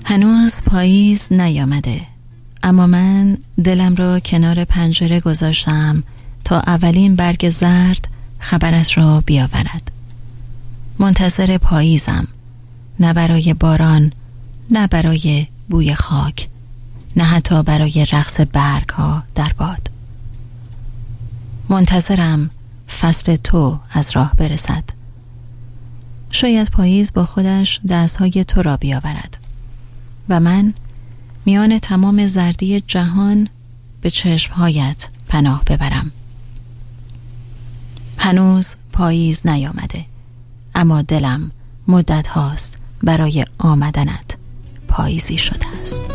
هنوز پاییز نیامده، اما من دلم را کنار پنجره گذاشتم تا اولین برگ زرد خبرش را بیاورد. منتظر پاییزم، نه برای باران، نه برای بوی خاک، نه حتی برای رقص برگ ها در باد. منتظرم فصل تو از راه برسد. شاید پاییز با خودش دستهای تو را بیاورد و من میان تمام زردی جهان به چشمهایت پناه ببرم. هنوز پاییز نیامده، اما دلم مدت هاست برای آمدنت پاییزی شده است.